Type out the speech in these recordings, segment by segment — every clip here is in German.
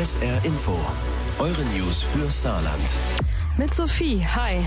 SR Info, eure News für Saarland. Mit Sophie, hi.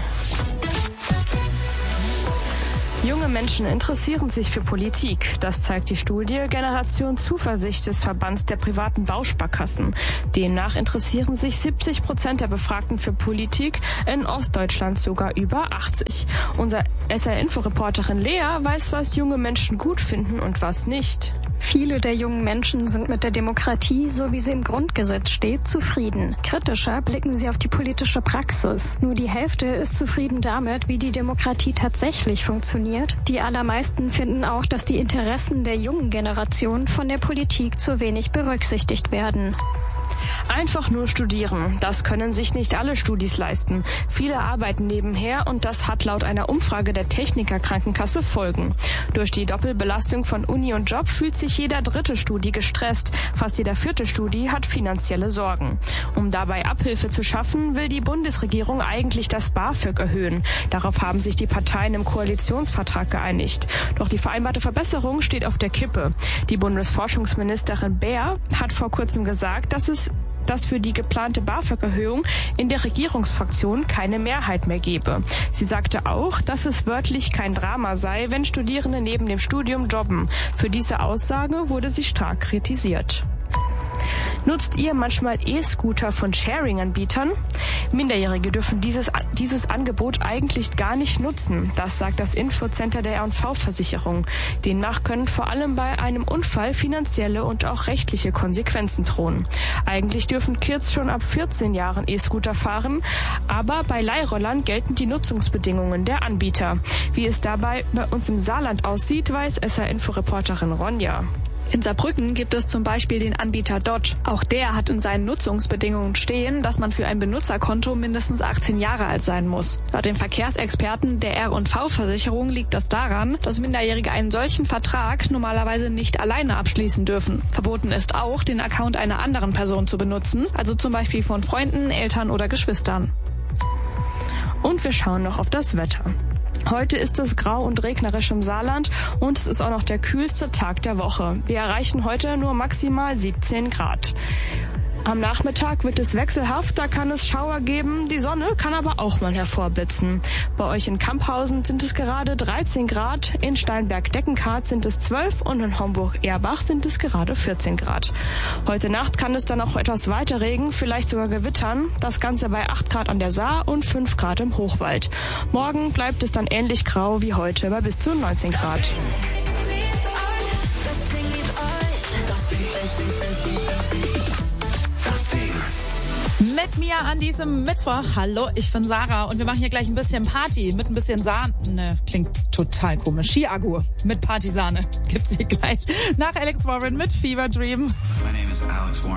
Junge Menschen interessieren sich für Politik. Das zeigt die Studie Generation Zuversicht des Verbands der privaten Bausparkassen. Demnach interessieren sich 70% der Befragten für Politik, in Ostdeutschland sogar über 80. Unser SR-Info-Reporterin Lea weiß, was junge Menschen gut finden und was nicht. Viele der jungen Menschen sind mit der Demokratie, so wie sie im Grundgesetz steht, zufrieden. Kritischer blicken sie auf die politische Praxis. Nur die Hälfte ist zufrieden damit, wie die Demokratie tatsächlich funktioniert. Die allermeisten finden auch, dass die Interessen der jungen Generation von der Politik zu wenig berücksichtigt werden. Einfach nur studieren. Das können sich nicht alle Studis leisten. Viele arbeiten nebenher und das hat laut einer Umfrage der Techniker Krankenkasse Folgen. Durch die Doppelbelastung von Uni und Job fühlt sich jeder dritte Studi gestresst. Fast jeder vierte Studi hat finanzielle Sorgen. Um dabei Abhilfe zu schaffen, will die Bundesregierung eigentlich das BAföG erhöhen. Darauf haben sich die Parteien im Koalitionsvertrag geeinigt. Doch die vereinbarte Verbesserung steht auf der Kippe. Die Bundesforschungsministerin Baer hat vor kurzem gesagt, dass für die geplante BAföG-Erhöhung in der Regierungsfraktion keine Mehrheit mehr gebe. Sie sagte auch, dass es wörtlich kein Drama sei, wenn Studierende neben dem Studium jobben. Für diese Aussage wurde sie stark kritisiert. Nutzt ihr manchmal E-Scooter von Sharing-Anbietern? Minderjährige dürfen dieses Angebot eigentlich gar nicht nutzen. Das sagt das Infocenter der R&V-Versicherung. Demnach können vor allem bei einem Unfall finanzielle und auch rechtliche Konsequenzen drohen. Eigentlich dürfen Kids schon ab 14 Jahren E-Scooter fahren, aber bei Leihrollern gelten die Nutzungsbedingungen der Anbieter. Wie es dabei bei uns im Saarland aussieht, weiß SR-Info-Reporterin Ronja. In Saarbrücken gibt es zum Beispiel den Anbieter Dodge. Auch der hat in seinen Nutzungsbedingungen stehen, dass man für ein Benutzerkonto mindestens 18 Jahre alt sein muss. Laut den Verkehrsexperten der R&V-Versicherung liegt das daran, dass Minderjährige einen solchen Vertrag normalerweise nicht alleine abschließen dürfen. Verboten ist auch, den Account einer anderen Person zu benutzen, also zum Beispiel von Freunden, Eltern oder Geschwistern. Und wir schauen noch auf das Wetter. Heute ist es grau und regnerisch im Saarland und es ist auch noch der kühlste Tag der Woche. Wir erreichen heute nur maximal 17 Grad. Am Nachmittag wird es wechselhaft, da kann es Schauer geben, die Sonne kann aber auch mal hervorblitzen. Bei euch in Kamphausen sind es gerade 13 Grad, in Steinberg-Deckenkarth sind es 12 und in Homburg-Erbach sind es gerade 14 Grad. Heute Nacht kann es dann noch etwas weiter regnen, vielleicht sogar gewittern, das Ganze bei 8 Grad an der Saar und 5 Grad im Hochwald. Morgen bleibt es dann ähnlich grau wie heute bei bis zu 19 Grad. Mit mir an diesem Mittwoch. Hallo, ich bin Sarah und wir machen hier gleich ein bisschen Party mit ein bisschen Sahne. Ne, klingt total komisch. Skiagur mit Partysahne gibt's hier gleich. Nach Alex Warren mit Fever Dream. My name is Alex Warren.